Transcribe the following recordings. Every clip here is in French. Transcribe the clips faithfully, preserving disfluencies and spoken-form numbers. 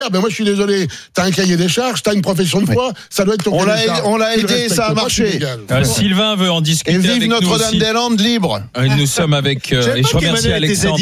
Ah ben moi je suis désolé, t'as un cahier des charges, t'as une profession de foi, oui. ça doit être ton on cahier des charges. On l'a aidé, ça a marché. Euh, Sylvain veut en discuter. Et vive avec Notre-Dame-des-Landes libre. Euh, nous sommes avec. Euh, et je remercie Alexandre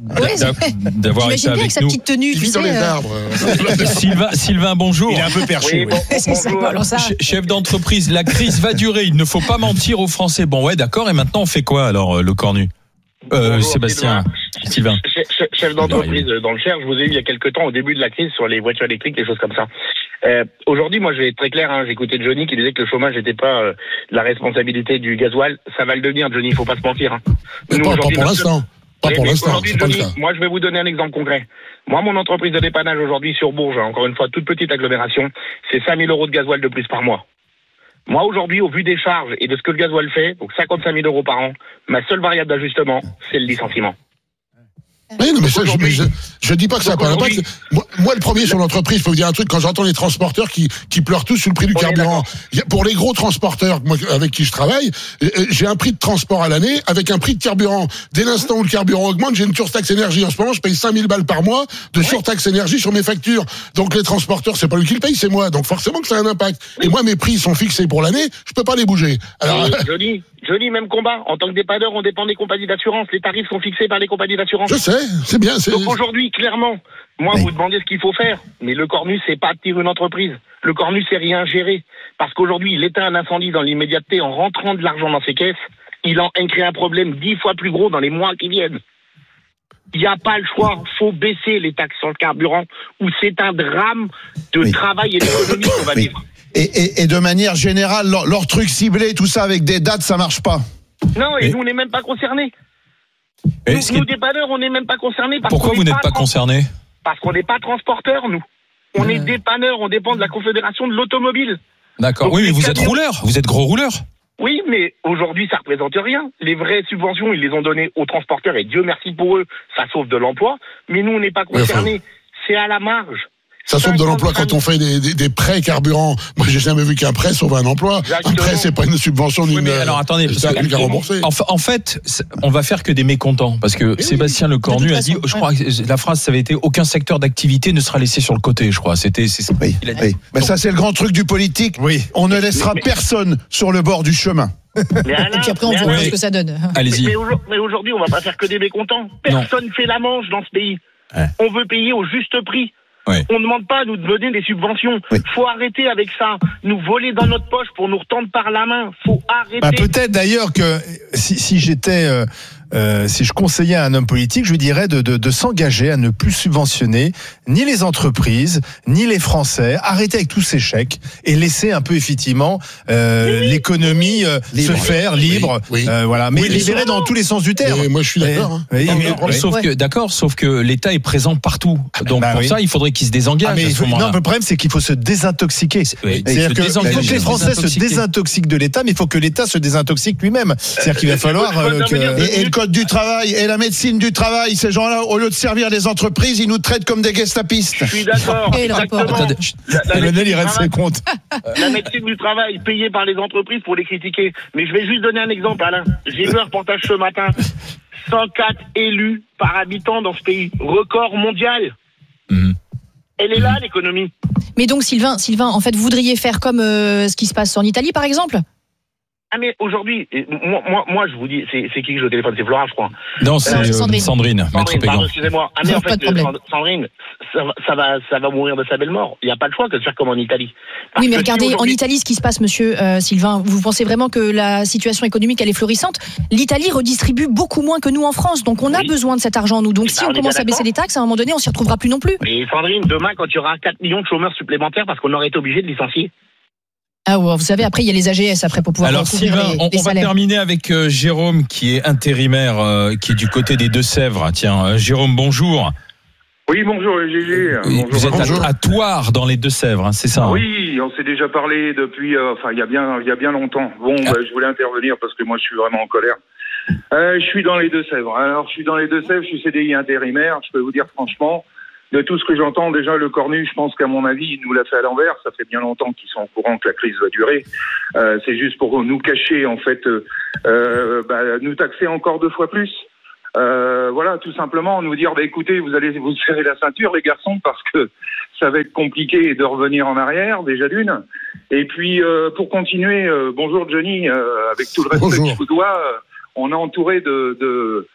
d'avoir été avec sa nous. petite tenue, il tu vit sais, dans les euh... arbres. Sylvain, Sylvain, bonjour. Il est un peu perché. Oui, bon, c'est ça, alors ça. Chef d'entreprise, la crise va durer. Il ne faut pas mentir aux Français. Bon, ouais, d'accord. Et maintenant, on fait quoi alors, le Cornu euh, Bonjour, Sébastien, Sylvain. Chef, chef d'entreprise dans le Cher, je vous ai eu il y a quelques temps au début de la crise sur les voitures électriques, des choses comme ça. Euh, aujourd'hui, moi, je vais être très clair. Hein, j'écoutais Johnny qui disait que le chômage n'était pas euh, la responsabilité du gasoil. Ça va le devenir, Johnny. Il faut pas se mentir. Hein. Mais Nous, pas, pas pour notre... l'instant. Pas mais, pour mais l'instant. Aujourd'hui, C'est pas Johnny, le cas. moi, je vais vous donner un exemple concret. Moi, mon entreprise de dépannage aujourd'hui sur Bourges, encore une fois, toute petite agglomération, c'est cinq mille euros de gasoil de plus par mois. Moi, aujourd'hui, au vu des charges et de ce que le gasoil fait, donc cinquante-cinq mille euros par an, ma seule variable d'ajustement, c'est le licenciement. Oui, non, mais ça, je, mais je, je dis pas que ça n'a pas d'impact. Moi, moi, le premier sur l'entreprise, je peux vous dire un truc, quand j'entends les transporteurs qui, qui pleurent tous sur le prix du On carburant. Pour les gros transporteurs, moi, avec qui je travaille, j'ai un prix de transport à l'année avec un prix de carburant. Dès l'instant où le carburant augmente, j'ai une surtaxe énergie. En ce moment, je paye cinq mille balles par mois de oui. surtaxe énergie sur mes factures. Donc, les transporteurs, c'est pas lui qui le paye, c'est moi. Donc, forcément que ça a un impact. Oui. Et moi, mes prix sont fixés pour l'année, je peux pas les bouger. Alors, euh, joli. Joli, même combat. En tant que dépanneur, on dépend des compagnies d'assurance. Les tarifs sont fixés par les compagnies d'assurance. Je sais, c'est bien. C'est... Donc aujourd'hui, clairement, moi, oui. vous demandez ce qu'il faut faire. Mais le Cornu, c'est pas tirer une entreprise. Le Cornu, c'est rien gérer. Parce qu'aujourd'hui, il éteint un incendie dans l'immédiateté en rentrant de l'argent dans ses caisses. Il en crée un problème dix fois plus gros dans les mois qui viennent. Il n'y a pas le choix. Il faut baisser les taxes sur le carburant ou c'est un drame de oui. travail et d'économie qu'on va vivre. Oui. Et, et, et de manière générale, leur, leur truc ciblé, tout ça avec des dates, ça marche pas. Non, et, et nous, on n'est même pas concernés. Nous, nous dépanneurs, on n'est même pas concernés. Parce Pourquoi qu'on vous n'êtes pas trans- concernés ? Parce qu'on n'est pas transporteurs, nous. On mmh. est dépanneurs, on dépend de la Confédération de l'automobile. D'accord, donc, oui, mais vous camions... êtes rouleurs, vous êtes gros rouleurs. Oui, mais aujourd'hui, ça représente rien. Les vraies subventions, ils les ont données aux transporteurs, et Dieu merci pour eux, ça sauve de l'emploi. Mais nous, on n'est pas concernés. Oui, enfin... C'est à la marge. Ça sauve de l'emploi quand on fait des, des, des prêts carburants. Moi, j'ai jamais vu qu'un prêt sauve un emploi. Exactement. Un prêt, c'est pas une subvention ni oui, mais une. Alors attendez, c'est un truc à rembourser. En, en fait, on va faire que des mécontents parce que oui, Sébastien Lecornu a dit, façon, je crois ouais. que la phrase, ça avait été aucun secteur d'activité ne sera laissé sur le côté. Je crois, c'était. C'est, oui, il a dit. Oui. Mais ça, c'est le grand truc du politique. Oui. On ne laissera mais, mais, personne sur le bord du chemin. Mais Alain, et puis après, on voit ce que ça donne. Allez-y. Mais, mais aujourd'hui, on va pas faire que des mécontents. Personne non. fait la manche dans ce pays. Ouais. On veut payer au juste prix. Ouais. On ne demande pas à nous donner des subventions. Il oui. faut arrêter avec ça. Nous voler dans notre poche pour nous retendre par la main. Il faut arrêter. Bah, peut-être d'ailleurs que si, si j'étais... Euh... Euh, si je conseillais à un homme politique, je lui dirais de, de, de s'engager à ne plus subventionner ni les entreprises, ni les Français, arrêter avec tous ces chèques et laisser un peu effectivement euh, oui. l'économie euh, se faire libre, oui. Oui. Euh, voilà, mais oui, libérer dans tous les sens du terme. Et moi, je suis d'accord. Hein. Oui, mais, mais, sauf ouais. que d'accord, sauf que l'État est présent partout. Donc bah, pour oui. ça, il faudrait qu'il se désengage. Ah, mais à ce non, le problème, c'est qu'il faut se désintoxiquer. Oui, C'est-à-dire qu'il faut que les Français se désintoxiquent de l'État, mais il faut que l'État se désintoxique lui-même. C'est-à-dire qu'il va falloir euh, que code du travail et la médecine du travail, ces gens-là, au lieu de servir les entreprises, ils nous traitent comme des gestapistes. Je suis d'accord. Et le rapport. Lionel, il reste ses comptes. La médecine du travail payée par les entreprises pour les critiquer. Mais je vais juste donner un exemple, Alain. J'ai vu un reportage ce matin. cent quatre élus par habitant dans ce pays. Record mondial. Mmh. Elle est là, l'économie. Mais donc, Sylvain, Sylvain, en fait, vous voudriez faire comme euh, ce qui se passe en Italie, par exemple ? Ah mais aujourd'hui, moi, moi, moi je vous dis, c'est, c'est qui que je téléphone, c'est Flora, je crois. Non, c'est euh, Sandrine. Sandrine, Sandrine pardon, excusez-moi. Ah mais en fait, Sandrine, ça va, ça va, ça va mourir de sa belle mort. Il n'y a pas le choix que de faire comme en Italie. Parce oui, mais regardez, si en Italie, ce qui se passe, monsieur euh, Sylvain, vous pensez vraiment que la situation économique, elle est florissante ? L'Italie redistribue beaucoup moins que nous en France, donc on a oui. besoin de cet argent, nous. Donc bah, si on, on commence à baisser les taxes, à un moment donné, on s'y retrouvera plus non plus. Mais Sandrine, demain, quand il y aura quatre millions de chômeurs supplémentaires parce qu'on aurait été obligé de licencier. Ah ouais, vous savez, après il y a les A G S après pour pouvoir alors Sylvain, les, on, les on va terminer avec euh, Jérôme qui est intérimaire, euh, qui est du côté des Deux-Sèvres. Tiens, euh, Jérôme, bonjour. Oui, bonjour Gégé. Oui, bonjour, vous êtes bonjour. À, à Thouars dans les Deux-Sèvres, hein, c'est ça. Oui, on s'est déjà parlé depuis, euh, enfin il y a bien, il y a bien longtemps. Bon, ah. bah, je voulais intervenir parce que moi je suis vraiment en colère. Euh, je suis dans les Deux-Sèvres. Alors je suis dans les Deux-Sèvres, je suis C D I intérimaire. Je peux vous dire franchement. De tout ce que j'entends, déjà, le Cornu, je pense qu'à mon avis, il nous l'a fait à l'envers. Ça fait bien longtemps qu'ils sont au courant que la crise va durer. Euh, c'est juste pour nous cacher, en fait, euh, bah, nous taxer encore deux fois plus. Euh, voilà, tout simplement nous dire, bah, écoutez, vous allez vous serrer la ceinture, les garçons, parce que ça va être compliqué de revenir en arrière, déjà d'une. Et puis, euh, pour continuer, euh, bonjour Johnny, euh, avec tout le respect Bonjour. que je vous dois, euh, on est entouré de... de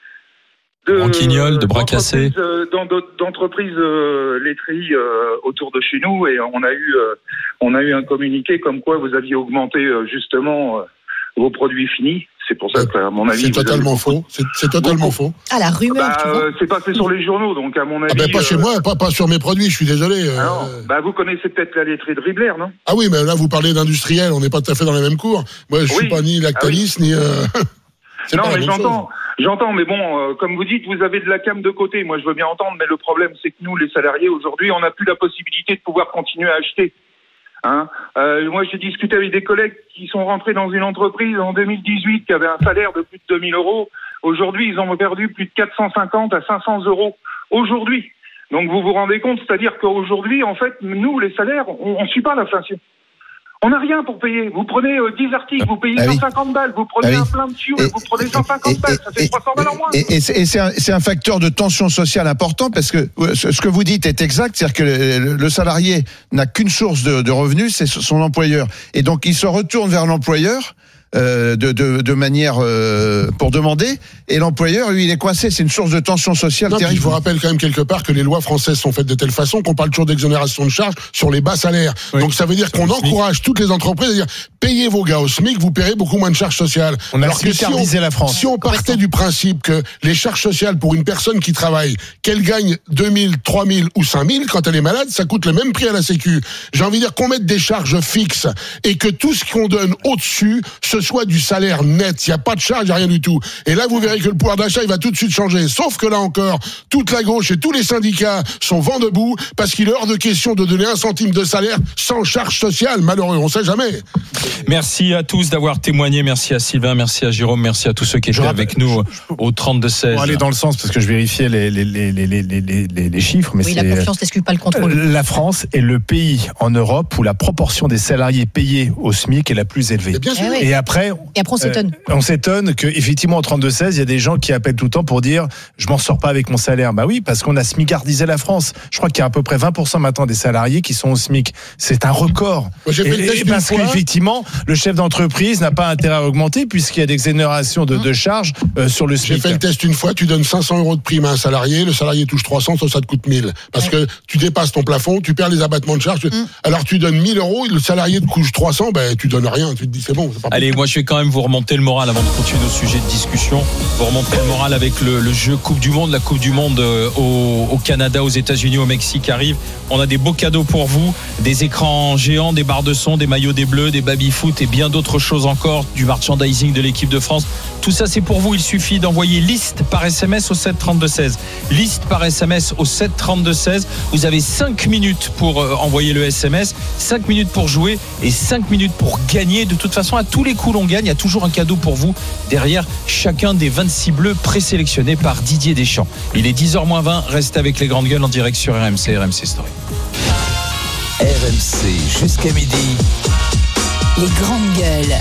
de Branquignoles, de bras cassés. euh, d'entreprises euh, laiteries euh, autour de chez nous, et on a eu euh, on a eu un communiqué comme quoi vous aviez augmenté euh, justement euh, vos produits finis. C'est pour ça que, à mon avis, C'est vous totalement avez... faux. C'est, c'est totalement Beaucoup. faux. Ah, la rumeur, Bah, tu vois. euh, c'est passé sur les journaux, donc à mon avis. Ah ben pas euh, chez moi, pas, pas sur mes produits, je suis désolé. euh. ah non. Bah, vous connaissez peut-être la laiterie de Ribler, non? Ah oui, mais là vous parlez d'industriel, on n'est pas tout à fait dans les mêmes cours. Moi je Oui. suis pas ni Lactalis, ni... Euh... c'est Non, pas la mais même j'entends, chose. j'entends, mais bon, euh, comme vous dites, vous avez de la cam de côté. Moi, je veux bien entendre, mais le problème, c'est que nous, les salariés, aujourd'hui, on n'a plus la possibilité de pouvoir continuer à acheter. Hein euh, moi, j'ai discuté avec des collègues qui sont rentrés dans une entreprise en deux mille dix-huit qui avait un salaire de plus de deux mille euros. Aujourd'hui, ils ont perdu plus de quatre cent cinquante à cinq cents euros. Aujourd'hui. Donc, vous vous rendez compte, c'est-à-dire qu'aujourd'hui, en fait, nous, les salaires, on ne suit pas l'inflation. On n'a rien pour payer. Vous prenez euh, dix articles, vous payez Ah oui. cent cinquante balles. Vous prenez Ah oui. un plein de tuyaux, Et- vous prenez cent cinquante balles. Ça fait trois cents balles en moins. Et, et c'est, et c'est un, c'est un facteur de tension sociale important parce que euh, ce ce que vous dites est exact, c'est-à-dire que le, le salarié n'a qu'une source de, de revenus, c'est son employeur, et donc il se retourne vers l'employeur euh, de, de, de manière euh, pour demander, et l'employeur lui il est coincé, c'est une source de tension sociale Non, puis terrible. je vous rappelle quand même quelque part que les lois françaises sont faites de telle façon qu'on parle toujours d'exonération de charges sur les bas salaires. Oui. Donc ça veut dire qu'on encourage toutes les entreprises à dire payez vos gars au SMIC, vous paierez beaucoup moins de charges sociales. On a Alors que si on, smicardisé la France. si on partait du principe que les charges sociales pour une personne qui travaille, qu'elle gagne deux mille, trois mille ou cinq mille, quand elle est malade, ça coûte le même prix à la Sécu. J'ai envie de dire qu'on mette des charges fixes et que tout ce qu'on donne au-dessus, ce soit du salaire net. Il n'y a pas de charge, il n'y a rien du tout. Et là, vous verrez que le pouvoir d'achat, il va tout de suite changer. Sauf que là encore, toute la gauche et tous les syndicats sont vent debout parce qu'il est hors de question de donner un centime de salaire sans charge sociale. Malheureux, on sait jamais. Merci à tous d'avoir témoigné. Merci à Sylvain, merci à Jérôme, merci à tous ceux qui Je étaient rappelle- avec nous au trente-deux seize. Pour aller dans le sens, parce que je vérifiais les, les, les, les, les, les, les, les chiffres, mais Oui, c'est... la confiance n'exclut pas le contrôle. La France est le pays en Europe où la proportion des salariés payés au SMIC est la plus élevée. Et bien sûr. Eh oui. Et après, Et après, on s'étonne. Euh, on s'étonne qu'effectivement, en trente-deux seize, il y a des gens qui appellent tout le temps pour dire « je m'en sors pas avec mon salaire ». Bah oui, parce qu'on a smicardisé la France. Je crois qu'il y a à peu près vingt pour cent maintenant des salariés qui sont au SMIC. C'est un record. Moi, j'ai fait le Et- test et une parce fois. qu'effectivement, le chef d'entreprise n'a pas intérêt à augmenter puisqu'il y a des exonérations de, de charges euh, sur le J'ai SMIC. fait le test une fois, tu donnes cinq cents euros de prime à un salarié, le salarié touche trois cents, toi ça te coûte mille. Parce que tu dépasses ton plafond, tu perds les abattements de charges. tu- Alors tu donnes mille euros, le salarié te couche trois cents, ben tu donnes rien, tu te dis c'est bon. C'est pas Allez, moi je vais quand même vous remonter le moral avant de continuer nos sujets de discussion. Vous remonter le moral avec le, le jeu Coupe du Monde, la Coupe du Monde euh, au, au Canada, aux États-Unis, au Mexique arrive. On a des beaux cadeaux pour vous, des écrans géants, des barres de son, des maillots des Bleus, des baby-foot et bien d'autres choses encore, du merchandising de l'équipe de France. Tout ça c'est pour vous, il suffit d'envoyer liste par S M S au sept trente-deux seize. Liste par S M S au sept trente-deux seize. Vous avez cinq minutes pour euh, envoyer le S M S, cinq minutes pour jouer et cinq minutes pour gagner. De toute façon, à tous les coups l'on gagne, il y a toujours un cadeau pour vous derrière chacun des vingt-six bleus présélectionnés par Didier Deschamps. Il est dix heures moins vingt, restez avec les grandes gueules en direct sur R M C, R M C Story. R M C jusqu'à midi. Les grandes gueules.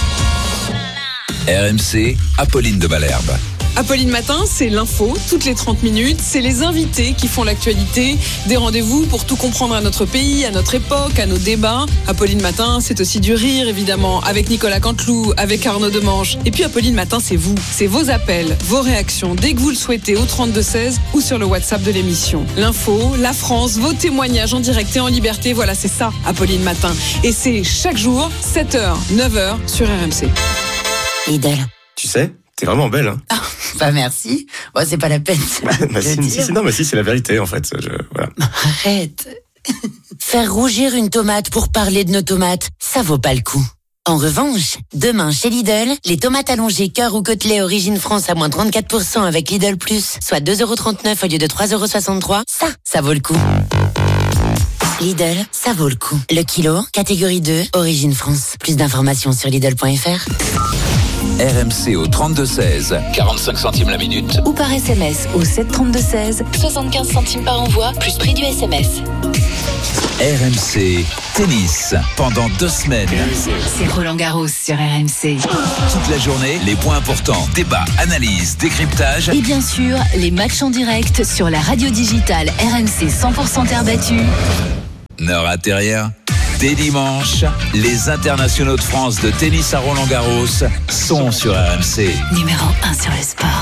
R M C, Apolline de Malherbe. Apolline Matin, c'est l'info, toutes les trente minutes, c'est les invités qui font l'actualité, des rendez-vous pour tout comprendre à notre pays, à notre époque, à nos débats. Apolline Matin, c'est aussi du rire évidemment, avec Nicolas Canteloup, avec Arnaud Demange. Et puis Apolline Matin, c'est vous, c'est vos appels, vos réactions, dès que vous le souhaitez au trente-deux seize ou sur le WhatsApp de l'émission. L'info, la France, vos témoignages en direct et en liberté, voilà c'est ça, Apolline Matin. Et c'est chaque jour, sept heures, neuf heures sur R M C. Lidl. Tu sais, t'es vraiment belle, hein. Ah, bah merci. Bon, c'est pas la peine. Bah, bah, de si, dire. si, si, non, mais si, c'est la vérité, en fait. Je, voilà. Arrête. Faire rougir une tomate pour parler de nos tomates, ça vaut pas le coup. En revanche, demain chez Lidl, les tomates allongées cœur ou côtelets origine France à moins trente-quatre pour cent avec Lidl Plus, soit deux euros trente-neuf au lieu de trois euros soixante-trois, ça, ça vaut le coup. Lidl, ça vaut le coup. Le kilo, catégorie deux, origine France. Plus d'informations sur Lidl point F R. R M C au trente-deux seize, quarante-cinq centimes la minute. Ou par S M S au sept trente-deux seize, soixante-quinze centimes par envoi, plus prix du S M S. R M C Tennis pendant deux semaines. C'est Roland Garros sur R M C. Toute la journée, les points importants, débats, analyses, décryptage. Et bien sûr, les matchs en direct sur la radio digitale R M C cent pour cent terre battue. Ne ratez rien. Dès dimanche, les internationaux de France de tennis à Roland Garros sont sur R M C. Numéro un sur le sport.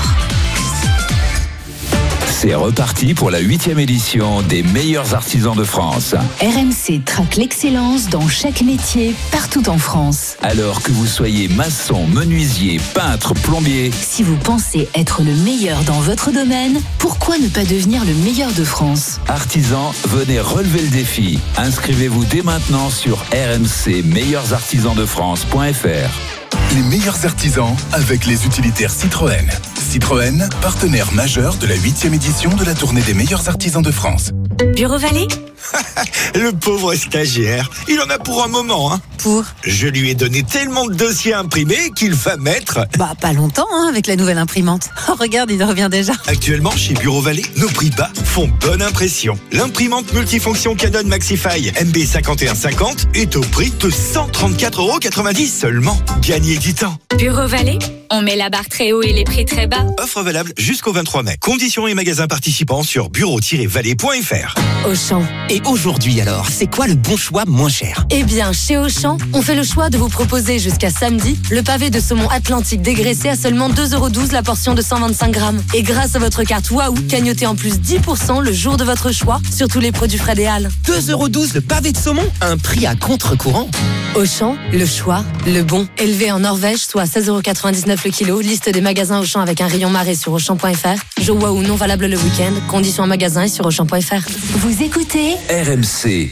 C'est reparti pour la huitième édition des meilleurs artisans de France. R M C traque l'excellence dans chaque métier, partout en France. Alors que vous soyez maçon, menuisier, peintre, plombier. Si vous pensez être le meilleur dans votre domaine, pourquoi ne pas devenir le meilleur de France ? Artisans, venez relever le défi. Inscrivez-vous dès maintenant sur r m c meilleurs artisans de france point f r. Les meilleurs artisans avec les utilitaires Citroën. Citroën, partenaire majeur de la huitième édition de la tournée des meilleurs artisans de France. Bureau Vallée ? Le pauvre stagiaire, il en a pour un moment, hein. Pour ? Je lui ai donné tellement de dossiers imprimés qu'il va mettre... Bah, pas longtemps, hein, avec la nouvelle imprimante. Oh, regarde, il revient déjà. Actuellement, chez Bureau Vallée, nos prix bas font bonne impression. L'imprimante multifonction Canon Maxify M B cinquante et un cinquante est au prix de cent trente-quatre euros quatre-vingt-dix seulement. Gagnez du temps. Bureau Vallée ? On met la barre très haut et les prix très bas. Offre valable jusqu'au vingt-trois mai. Conditions et magasins participants sur bureau tiret vallée point f r. Auchan. Et aujourd'hui alors, c'est quoi le bon choix moins cher ? Eh bien, chez Auchan, on fait le choix de vous proposer jusqu'à samedi le pavé de saumon atlantique dégraissé à seulement deux euros douze la portion de cent vingt-cinq grammes. Et grâce à votre carte Waouh, cagnotez en plus dix pour cent le jour de votre choix sur tous les produits Fred et Halles. deux euros douze le pavé de saumon ? Un prix à contre-courant. Auchan, le choix, le bon. Élevé en Norvège, soit seize euros quatre-vingt-dix-neuf le kilo. Liste des magasins Auchan avec un rayon marée sur auchan point f r. Jour Waouh non valable le week-end. Conditions en magasin et sur auchan point f r. Vous écoutez R M C.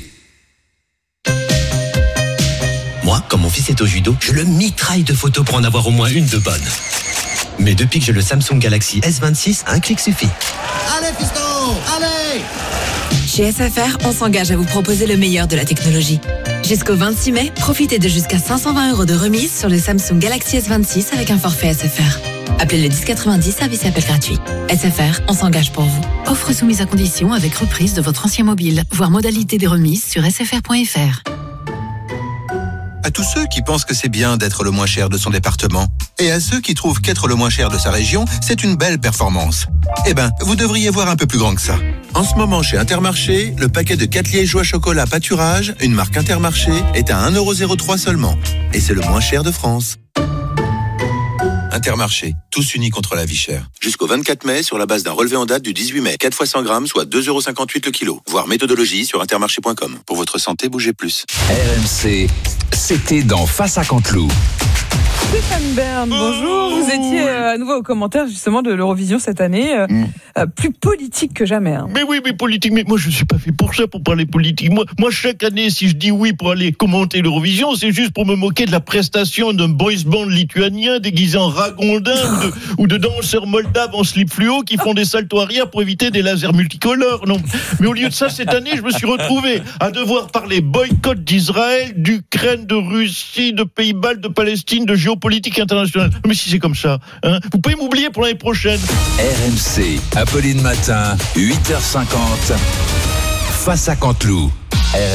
Moi, quand mon fils est au judo, je le mitraille de photos pour en avoir au moins une de bonne. Mais depuis que j'ai le Samsung Galaxy S vingt-six, un clic suffit. Allez fiston, allez! Chez S F R, on s'engage à vous proposer le meilleur de la technologie. Jusqu'au vingt-six mai, profitez de jusqu'à cinq cent vingt euros de remise sur le Samsung Galaxy S vingt-six avec un forfait S F R. Appelez le dix quatre-vingt-dix, service et appel gratuit. S F R, on s'engage pour vous. Offre soumise à condition avec reprise de votre ancien mobile. Voir modalité des remises sur s f r point f r. À tous ceux qui pensent que c'est bien d'être le moins cher de son département, et à ceux qui trouvent qu'être le moins cher de sa région, c'est une belle performance. Eh ben, vous devriez voir un peu plus grand que ça. En ce moment, chez Intermarché, le paquet de quatre liégeois chocolat pâturage, une marque Intermarché, est à un euro zéro trois seulement. Et c'est le moins cher de France. Intermarché, tous unis contre la vie chère. Jusqu'au vingt-quatre mai, sur la base d'un relevé en date du dix-huit mai, quatre fois cent grammes, soit deux euros cinquante-huit le kilo. Voir méthodologie sur intermarché point com. Pour votre santé, bougez plus. R M C, c'était dans Face à Canteloup. Stéphane Bern, bonjour. Vous étiez euh, à nouveau au commentaire justement de l'Eurovision cette année, euh, mm. euh, plus politique que jamais. Hein. Mais oui, mais politique. Mais moi, je suis pas fait pour ça, pour parler politique. Moi, moi, chaque année, si je dis oui pour aller commenter l'Eurovision, c'est juste pour me moquer de la prestation d'un boys band lituanien déguisé en ragondin ou, de, ou de danseurs moldaves en slip fluo qui font des saltos arrière pour éviter des lasers multicolores. Non. Mais au lieu de ça, cette année, je me suis retrouvé à devoir parler boycott d'Israël, d'Ukraine, de Russie, de Pays-Bas, de Palestine, de géopolitique internationale. Mais si c'est comme ça, hein, vous pouvez m'oublier pour l'année prochaine. R M C, Apolline Matin, huit heures cinquante, Face à Canteloup.